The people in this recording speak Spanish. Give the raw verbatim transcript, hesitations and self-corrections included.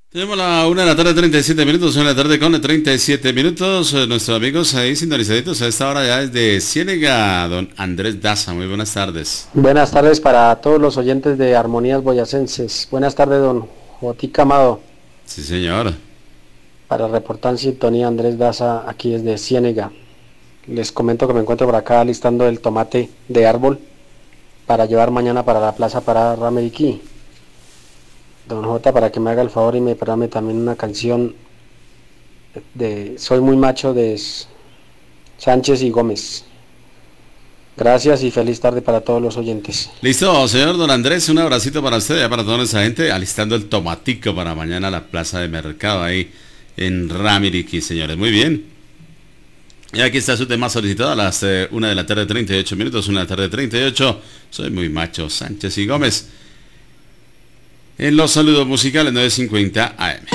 Tenemos la una de la tarde, treinta y siete minutos, una de la tarde con treinta y siete minutos. Eh, Nuestros amigos ahí sintonizaditos a esta hora ya desde Ciénega, don Andrés Daza. Muy buenas tardes. Buenas tardes para todos los oyentes de Armonías Boyacenses. Buenas tardes, don Jotica Amado. Sí, señor. Para reportar en sintonía, Andrés Daza, aquí desde Ciénega. Les comento que me encuentro por acá listando el tomate de árbol para llevar mañana para la plaza para Rameriquí. Don J, para que me haga el favor y me programe también una canción de Soy muy macho de Sánchez y Gómez. Gracias y feliz tarde para todos los oyentes. Listo, señor don Andrés, un abracito para usted, ya para toda esa gente, alistando el tomatico para mañana a la plaza de mercado ahí en Ramiriquí, señores. Muy bien. Y aquí está su tema solicitado a las eh, una de la tarde, treinta y ocho minutos, una de la tarde, treinta y ocho. Soy muy macho, Sánchez y Gómez. En los saludos musicales nueve cincuenta A M.